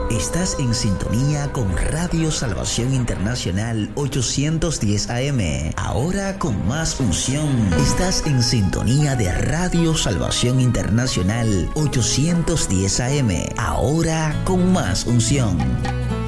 Estás en sintonía con Radio Salvación Internacional 810 AM. Ahora con más unción. Estás en sintonía de Radio Salvación Internacional 810 AM. Ahora con más unción.